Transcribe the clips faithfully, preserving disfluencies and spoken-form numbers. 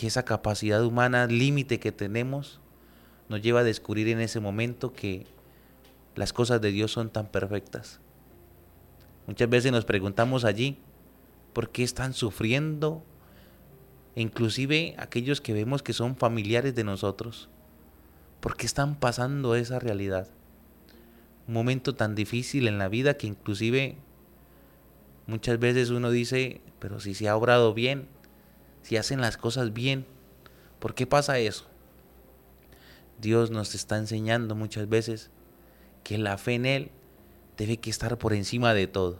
que esa capacidad humana límite que tenemos nos lleva a descubrir en ese momento que las cosas de Dios son tan perfectas. Muchas veces nos preguntamos allí, ¿por qué están sufriendo? E inclusive aquellos que vemos que son familiares de nosotros, ¿por qué están pasando esa realidad? Un momento tan difícil en la vida que inclusive muchas veces uno dice, pero si se ha obrado bien, si hacen las cosas bien, ¿por qué pasa eso? Dios nos está enseñando muchas veces que la fe en Él debe que estar por encima de todo.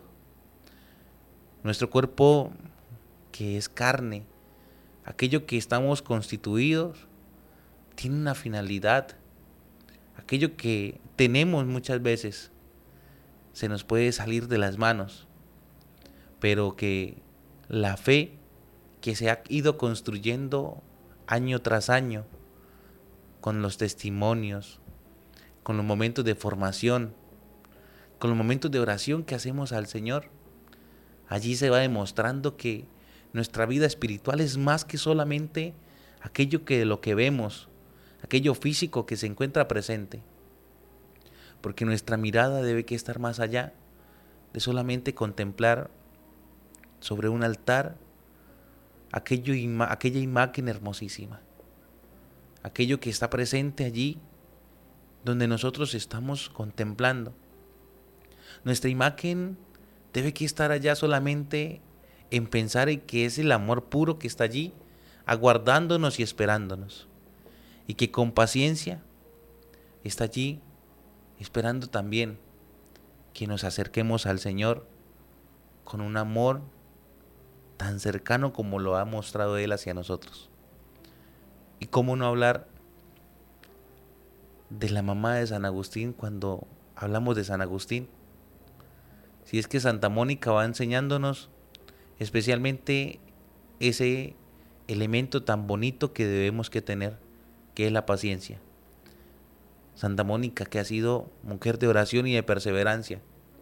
Nuestro cuerpo, que es carne, aquello que estamos constituidos, tiene una finalidad. Aquello que tenemos muchas veces se nos puede salir de las manos, pero que la fe que se ha ido construyendo año tras año, con los testimonios, con los momentos de formación, con los momentos de oración que hacemos al Señor, allí se va demostrando que nuestra vida espiritual es más que solamente aquello que lo que vemos, aquello físico que se encuentra presente, porque nuestra mirada debe que estar más allá de solamente contemplar sobre un altar aquello, aquella imagen hermosísima, aquello que está presente allí donde nosotros estamos contemplando. Nuestra imagen debe que estar allá solamente en pensar en que es el amor puro que está allí, aguardándonos y esperándonos, y que con paciencia está allí esperando también que nos acerquemos al Señor con un amor tan cercano como lo ha mostrado Él hacia nosotros. Y cómo no hablar de la mamá de San Agustín cuando hablamos de San Agustín. Si es que Santa Mónica va enseñándonos especialmente ese elemento tan bonito que debemos que tener, que es la paciencia. Santa Mónica, que ha sido mujer de oración y de perseverancia,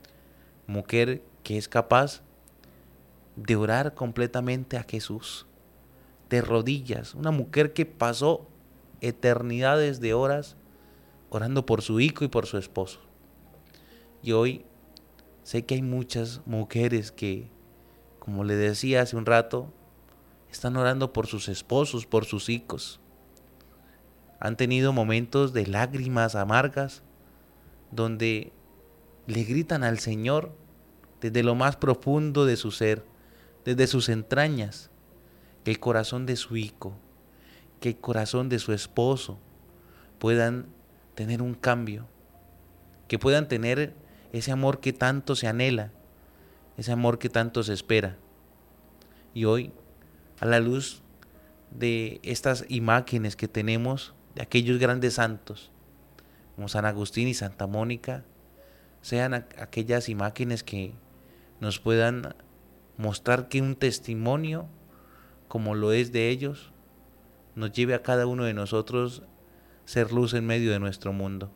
mujer que es capaz de orar completamente a Jesús, de rodillas, una mujer que pasó eternidades de horas orando por su hijo y por su esposo. Y hoy sé que hay muchas mujeres que, como le decía hace un rato, están orando por sus esposos, por sus hijos. Han tenido momentos de lágrimas amargas donde le gritan al Señor desde lo más profundo de su ser, desde sus entrañas, que el corazón de su hijo, que el corazón de su esposo puedan tener un cambio, que puedan tener ese amor que tanto se anhela, ese amor que tanto se espera. Y hoy, a la luz de estas imágenes que tenemos de aquellos grandes santos, como San Agustín y Santa Mónica, sean aquellas imágenes que nos puedan mostrar que un testimonio como lo es de ellos nos lleve a cada uno de nosotros ser luz en medio de nuestro mundo.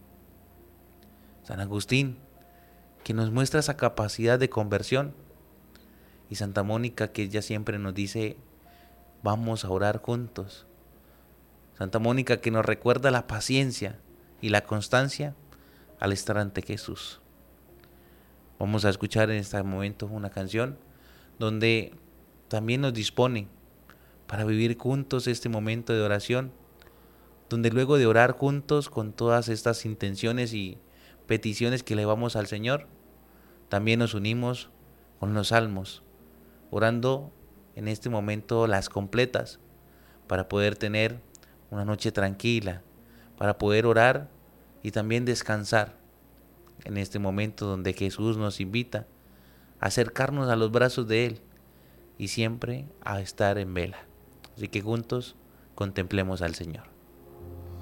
San Agustín, que nos muestra esa capacidad de conversión, y Santa Mónica, que ella siempre nos dice, vamos a orar juntos. Santa Mónica, que nos recuerda la paciencia y la constancia al estar ante Jesús. Vamos a escuchar en este momento una canción donde también nos dispone para vivir juntos este momento de oración, donde luego de orar juntos con todas estas intenciones y peticiones que le vamos al Señor, también nos unimos con los salmos, orando en este momento las completas para poder tener una noche tranquila, para poder orar y también descansar en este momento donde Jesús nos invita a acercarnos a los brazos de Él y siempre a estar en vela. Así que juntos contemplemos al Señor.